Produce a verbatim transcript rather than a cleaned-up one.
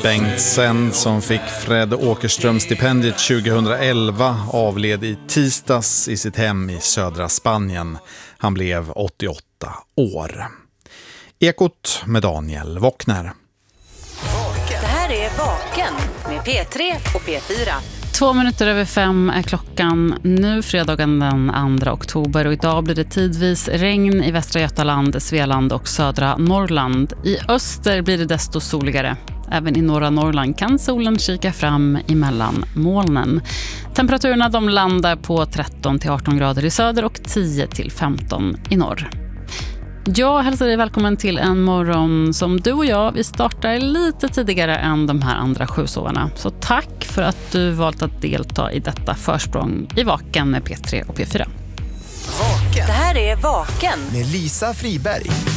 Bengtsen som fick Fred Åkerström-stipendiet tjugohundraelva avled i tisdags i sitt hem i södra Spanien. Han blev åttioåtta år. Ekot med Daniel Wockner. Det här är Vaken med P tre och P fyra. Två minuter över fem är klockan nu fredagen den andra oktober och idag blir det tidvis regn i Västra Götaland, Svealand och södra Norrland. I öster blir det desto soligare. Även i norra Norrland kan solen kika fram emellan molnen. Temperaturerna de landar på tretton till arton grader i söder och tio till femton i norr. Jag hälsar dig välkommen till en morgon som du och jag, vi startar lite tidigare än de här andra sjusovarna. Så tack för att du valt att delta i detta försprång i Vaken med P tre och P fyra. Vaken. Det här är Vaken med Lisa Friberg.